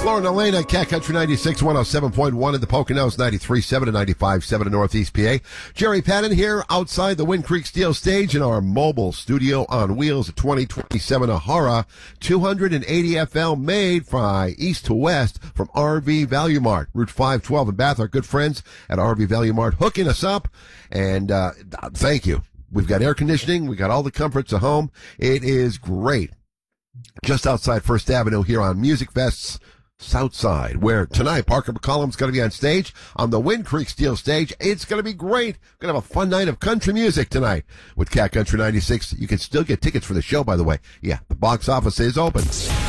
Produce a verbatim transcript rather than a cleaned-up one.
Lauren Elena, Cat Country ninety-six, one oh seven point one in the Poconos, ninety-three point seven and ninety-five point seven in Northeast P A. Jerry Patton here outside the Wind Creek Steel Stage in our mobile studio on wheels at twenty twenty-seven Ahara, two hundred eighty F L made from east to west from R V Value Mart, Route five twelve in Bath. Our good friends at R V Value Mart hooking us up, and uh thank you. We've got air conditioning. We got all the comforts of home. It is great. Just outside First Avenue here on Music Fest's South Side, where tonight Parker McCollum's going to be on stage on the Wind Creek Steel Stage. It's going to be great. We're going to have a fun night of country music tonight with Cat Country ninety-six. You can still get tickets for the show, by the way. Yeah, the box office is open.